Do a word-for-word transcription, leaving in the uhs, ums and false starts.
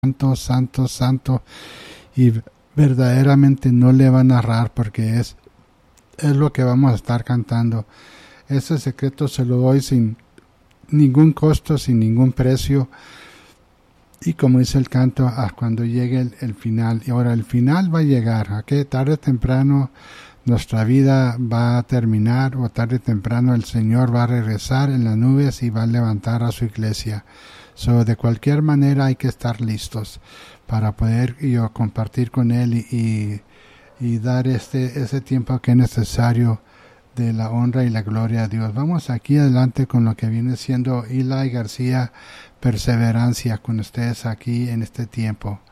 santo, santo, santo, y verdaderamente no le va a narrar porque es, es lo que vamos a estar cantando. Ese secreto se lo doy sin ningún costo, sin ningún precio, y como dice el canto, a cuando llegue el, el final. Y ahora el final va a llegar, ¿a qué? Tarde o temprano nuestra vida va a terminar, o tarde o temprano el Señor va a regresar en las nubes y va a levantar a su iglesia. So, de cualquier manera hay que estar listos para poder yo compartir con Él y, y, y dar este ese tiempo que es necesario de la honra y la gloria a Dios. Vamos aquí adelante con lo que viene siendo Eli García, Perseverancia, con ustedes aquí en este tiempo.